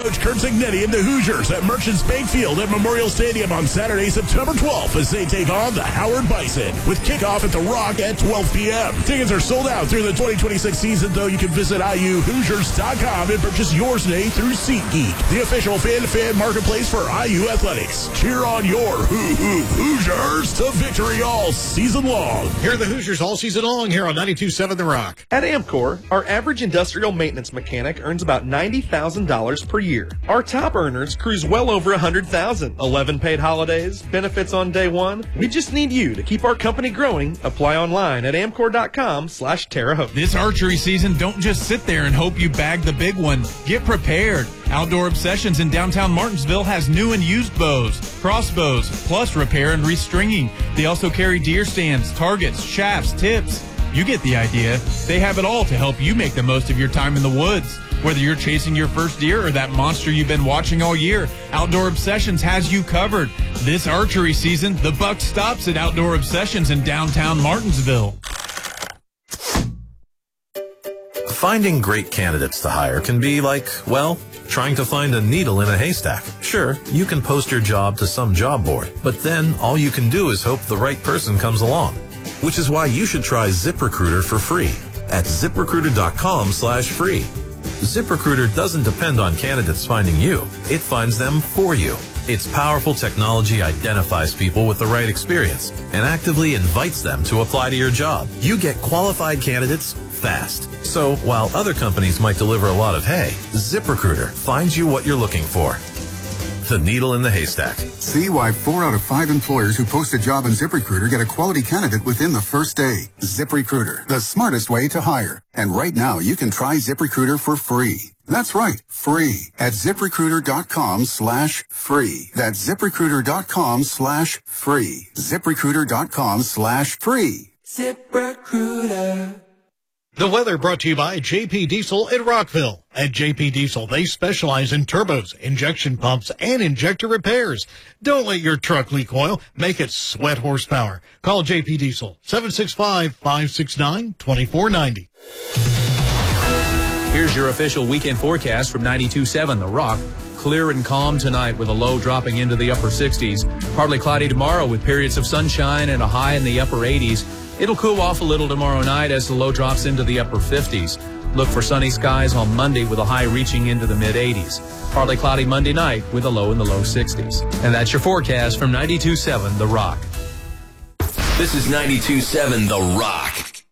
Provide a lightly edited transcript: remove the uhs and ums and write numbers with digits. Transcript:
coach Kurt Zignetti and the Hoosiers at Merchants Bank Field at Memorial Stadium on Saturday, September 12th as they take on the Howard Bison with kickoff at the Rock at 12 p.m. Tickets are sold out through the 2026 season, though you can visit IUHoosiers.com and purchase yours today through SeatGeek, the official fan-to-fan marketplace for IU Athletics. Cheer on your Hoosiers to victory all season long. Hear the Hoosiers all season long here on 92.7 The Rock. At Amcor, our average industrial maintenance mechanic earns about $90,000 per year. Our top earners cruise well over $100,000. 11 paid holidays, benefits on day one. We just need you to keep our company growing. Apply online at amcor.com/Terre Haute. This archery season, don't just sit there and hope you bag the big one. Get prepared. Outdoor Obsessions in downtown Martinsville has new and used bows, crossbows, plus repair and restringing. They also carry deer stands, targets, shafts, tips. You get the idea. They have it all to help you make the most of your time in the woods. Whether you're chasing your first deer or that monster you've been watching all year, Outdoor Obsessions has you covered. This archery season, the buck stops at Outdoor Obsessions in downtown Martinsville. Finding great candidates to hire can be like, well, trying to find a needle in a haystack. Sure, you can post your job to some job board, but then all you can do is hope the right person comes along. Which is why you should try ZipRecruiter for free at ZipRecruiter.com/free. ZipRecruiter doesn't depend on candidates finding you. It finds them for you. Its powerful technology identifies people with the right experience and actively invites them to apply to your job. You get qualified candidates fast. So while other companies might deliver a lot of hay, ZipRecruiter finds you what you're looking for. The needle in the haystack. See why 4 out of 5 employers who post a job on ZipRecruiter get a quality candidate within the first day. ZipRecruiter, the smartest way to hire. And right now, you can try ZipRecruiter for free. That's right, free at ZipRecruiter.com/free. That's ZipRecruiter.com/free. ZipRecruiter.com/free. ZipRecruiter. The weather brought to you by JP Diesel in Rockville. At JP Diesel, they specialize in turbos, injection pumps, and injector repairs. Don't let your truck leak oil. Make it sweat horsepower. Call JP Diesel, 765-569-2490. Here's your official weekend forecast from 92.7 The Rock. Clear and calm tonight with a low dropping into the upper 60s. Partly cloudy tomorrow with periods of sunshine and a high in the upper 80s. It'll cool off a little tomorrow night as the low drops into the upper 50s. Look for sunny skies on Monday with a high reaching into the mid-80s. Partly cloudy Monday night with a low in the low 60s. And that's your forecast from 92.7 The Rock. This is 92.7 The Rock.